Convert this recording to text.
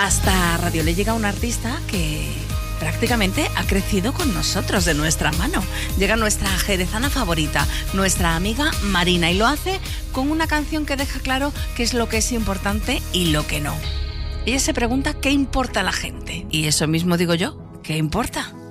Hasta Radio Le llega un artista que prácticamente ha crecido con nosotros, de nuestra mano. Llega nuestra jerezana favorita, nuestra amiga Marina, y lo hace con una canción que deja claro qué es lo que es importante y lo que no. Ella se pregunta qué importa a la gente. Y eso mismo digo yo, ¿qué importa?